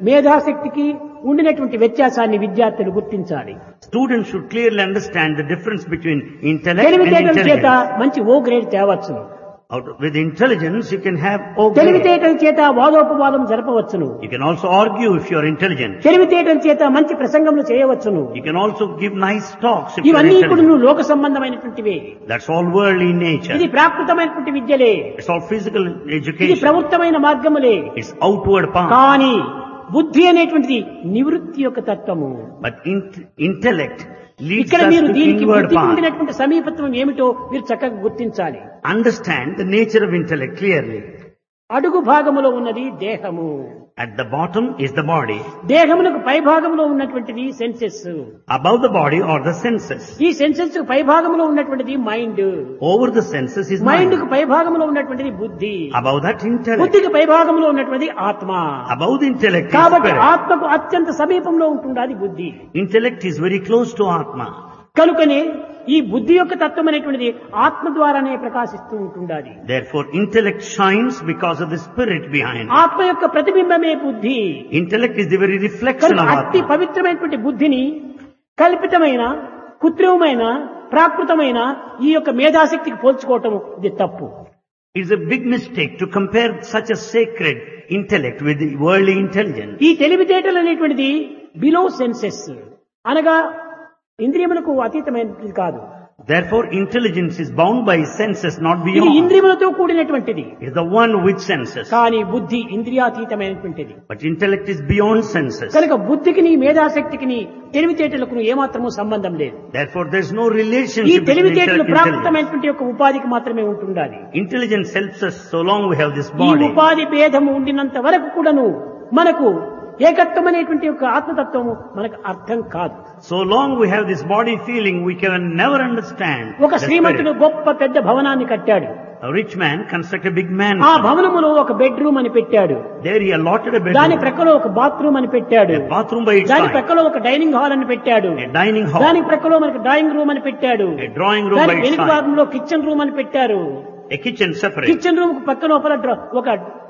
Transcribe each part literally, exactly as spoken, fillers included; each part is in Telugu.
మేధాశక్తికి ఉండినటువంటి వ్యత్యాసాన్ని విద్యార్థులు గుర్తించాలి. Students should clearly understand the difference between intellect and తెలివితేటల చేత intelligence. మంచి ఓ grade తేవచ్చును. Out, with intelligence you can have O grade. తెలివితేటల చేత వాదోపవాదం జరపవచ్చును. You can also argue if you are intelligent. తెలివితేటల చేత మంచి ప్రసంగములు చేయవచ్చును. You can also give nice talks if you are ఇవన్నీ ఇప్పుడు intelligent. నువ్వు లోక సంబంధమైనటువంటివే. That's all worldly in nature. ఇది ప్రాకృతమైనటువంటి విద్యలే. It's all physical ఇది education. ప్రవృత్తమైన మార్గములే. It's outward path. కానీ బుద్ధి అనేటువంటిది నివృత్తి యొక్క తత్వము. But int- intellect leads ఇక్కడ us మీరు to దీనికి inward బుద్ధికి path. ఉండినటువంటి సమీపత్వం ఏమిటో మీరు చక్కగా గుర్తించాలి. Understand the nature of intellect clearly. అడుగు భాగములో ఉన్నది దేహము. At the bottom is the body. దేహమునకు పై భాగంలో ఉన్నటువంటిది senses. Above the body are the senses. ఈ సెన్సెస్ పై భాగంలో ఉన్నటువంటిది mind. Over the senses is mind mind. కు పై భాగంలో ఉన్నటువంటిది బుద్ధి. Above that intellect. బుద్ధికి పై భాగంలో ఉన్నటువంటిది ఆత్మ. Above the intellect is కాబట్టి spirit. ఆత్మకు అత్యంత సమీపంలో ఉంటుండాలి బుద్ధి. Intellect is very close to Atma. కనుకనే ఈ బుద్ధి యొక్క తత్వం అనేటువంటిది ఆత్మ ద్వారానే ప్రకాశిస్తూ ఉంటుండాలి. Therefore intellect shines because of the spirit behind. ఆత్మ యొక్క ప్రతిబింబమే బుద్ధి. Intellect is the very reflection కనుక of అతి Atma. పవిత్రమైనటువంటి బుద్ధిని కల్పితమైన కృత్రిమమైన ప్రాకృతమైన ఈ యొక్క మేధాశక్తికి పోల్చుకోవటం ఇది తప్పు. It's a big mistake to compare such a sacred intellect with the worldly intelligence. ఈ తెలివితేటలు అనేటువంటిది బిలో సెన్సెస్ అనగా ఇంద్రియములకు అతీతమైనది కాదు. Therefore intelligence is bound by senses, not ఇది beyond. ఇంద్రియములతో కూడినటువంటిది. It's the one with senses. కానీ బుద్ధి ఇంద్రియాతీతమైనటువంటిది. But intellect is beyond senses. కనుక బుద్ధికి మేధాశక్తికి తెలివితేటలకు ఏమాత్రము సంబంధం లేదు. Therefore there is no ఈ relationship between తెలివితేటలు intellect and intelligence. ప్రాకృతమైనటువంటి యొక్క ఉపాధికి మాత్రమే ఉంటుండాలి. Intelligence helps us so long we have this ఈ body. ఉపాధి భేదము ఉండినంత వరకు కూడాను మనకు ఏకత్వం అనేటువంటి యొక్క ఆత్మతత్వము మనకు అర్థం కాదు. So long we have this body feeling, we can never understand ఒక the శ్రీమంతుడు spirit. గొప్ప పెద్ద భవనాన్ని కట్టాడు. A rich man constructed a big ఆ mansion. భవనములో ఒక బెడ్రూమ్ అని పెట్టాడు. There he allotted a దాని bedroom, ప్రక్కలో ఒక బాత్రూమ్ అని పెట్టాడు. a bathroom by its దాని side, ప్రక్కలో ఒక డైనింగ్ హాల్ అని పెట్టాడు. a dining దాని hall, ప్రక్కలో మనకి డ్రాయింగ్ రూమ్ అని పెట్టాడు. a drawing room దాని by its వెనుక side, భాగంలో కిచెన్ రూమ్ అని పెట్టారు. a kitchen separate. Kitchen room పక్క లోపల డ్ర- ఒక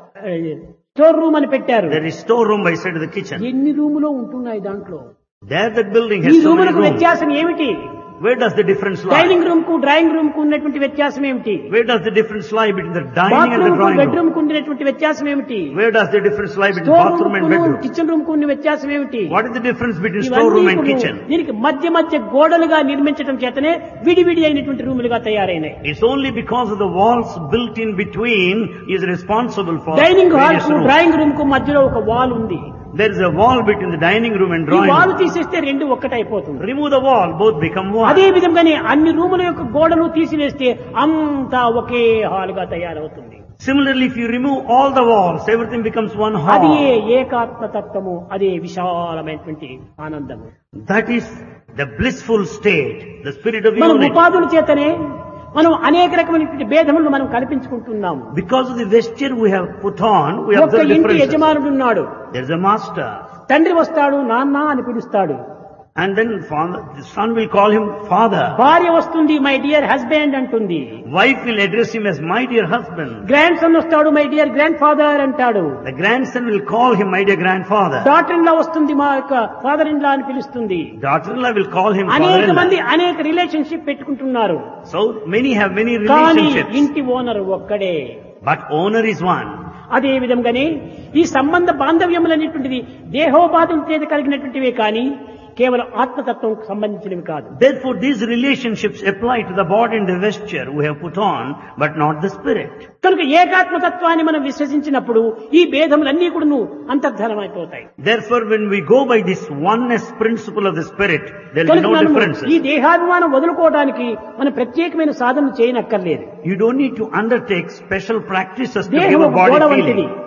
స్టోర్ రూమ్ అని పెట్టారు. There is store room by side of the kitchen. ఎన్ని రూములో ఉంటున్నాయి దాంట్లో? There that building ఈ has so many రూములకు rooms. వ్యత్యాసం ఏమిటి? Where does the difference lie? Dining room కు డ్రాయింగ్ రూమ్ కు ఉన్నటువంటి వ్యత్యాసం ఏమిటి? Where does the difference lie between the dining and bathroom the కు drawing బెడ్రూమ్ room? కు ఉన్నటువంటి వ్యత్యాసం ఏమిటి? Where does the difference lie between store bathroom and room bedroom? Kitchen room కు ఉన్న వ్యత్యాసం ఏమిటి? What is the difference between store room ఇవన్నీ and ఇప్పుడు kitchen? దీనికి మధ్య మధ్య గోడలుగా నిర్మించడం చేతనే విడివిడి అయినటువంటి రూములుగా తయారైనాయి. It's only because of the walls built in between is responsible for dining hall various కు rooms. డ్రాయింగ్ రూమ్ కు మధ్యలో ఒక వాల్ ఉంది. There is a wall between the dining room and ఈ drawing వాల్ room. తీసేస్తే రెండు ఒక్కటైపోతుంది. Remove the wall, both become అదే one. విధంగానే అన్ని రూముల యొక్క గోడలు తీసివేస్తే అంతా ఒకే హాల్ గా తయారవుతుంది. Similarly, if you remove all the walls, everything becomes one అది hall. ఏకాత్మతత్వము, అదే విశాలమైనటువంటి ఆనందము. That is the blissful state, the spirit of మనం unity. ఉపాధుల చేతనే మనం అనేక రకమైనటువంటి భేదములను మనం కల్పించుకుంటున్నాము. Because of the vesture we have put on, we ఒక్క observe ఇంటి differences. యజమానుడు ఉన్నాడు. There is a master. తండ్రి వస్తాడు, నాన్న అని పిలుస్తాడు. And then father, the son will call him father. భార్య వస్తుంది, మై డియర్ హస్బెండ్ అంటుంది. Wife will address him as my dear husband. Grand son వస్తాడు, మై డియర్ గ్రాండ్ ఫాదర్ అంటాడు. The grandson will call him my dear grandfather. Daughter in law వస్తుంది, మా యొక్క ఫాదర్ ఇన్ లా అని పిలుస్తుంది. Daughter-in-law will call him అనేక father-in-law. మంది అనేక రిలేషన్షిప్ పెట్టుకుంటున్నారు. So many have many కానీ relationships. ఇంటి ఓనర్ ఒక్కడే. But owner is one. అదే విధంగానే ఈ సంబంధ బాంధవ్యములనేటువంటిది దేహోపాధుల చేత కలిగినటువంటివే కానీ కేవలం ఆత్మతత్వం సంబంధించినవి కాదు. Therefore these relationships apply to the body and the vesture we have put on, but not the spirit. కనుక ఏకాత్మతత్వాన్ని మనం విశ్వసించినప్పుడు ఈ భేదములన్నీ కూడా అంతర్ధానమైపోతాయి. Therefore when we go by this oneness principle of the spirit, there will be కనుక no మనము differences. ఈ దేహాభిమానం వదులుకోవడానికి మనం ప్రత్యేకమైన సాధన చేయనక్కర్లేదు. You don't need to undertake special practices to give దేహం a ఒక గోడ body వంటిది. feeling.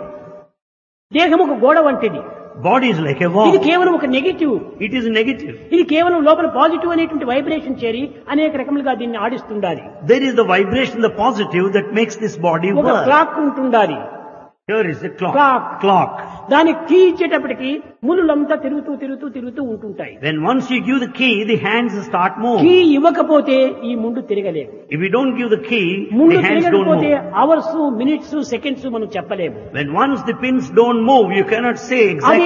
దేహం ఒక గోడ వంటిది. Body is like a ఇది wall. కేవలం ఒక నెగిటివ్. It is negative. ఇది కేవలం లోపల పాజిటివ్ అనేటువంటి వైబ్రేషన్ చేరి అనేక రకములుగా దీన్ని ఆడిస్తుండాలి. There is the vibration, the positive that makes this body ఒక work. క్లాక్ ఉంటుండాలి. Here is the clock. Clock. Clock. దాని కీ ఇచ్చేటప్పటికి మునులంతా తిరుగుతూ తిరుగుతూ తిరుగుతూ ఉంటుంటాయి. When once you give the key, the hands start key moving. ఇవ్వకపోతే ఈ ముందు తిరగలేదు. If you don't give the key, ముందు the hands don't తిరగకపోతే move. Hours, minutes, seconds మనం చెప్పలేము. When once the pins don't move, you cannot say exactly.